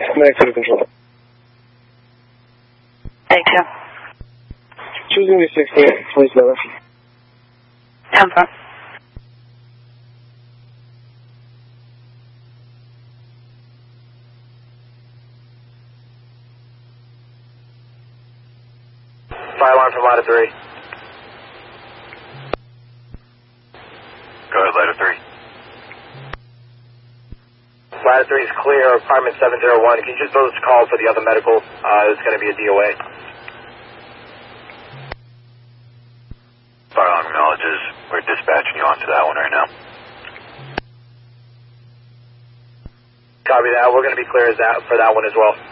Negative to control. Take two. Choosing the 68, please, brother. 10-4. Fire alarm from ladder 3. Go ahead, ladder 3. Ladder 3 is clear, apartment 701. Can you just those call for the other medical? It's going to be a DOA. Fire alarm acknowledges. We're dispatching you onto that one right now. Copy that. We're going to be clear as that for that one as well.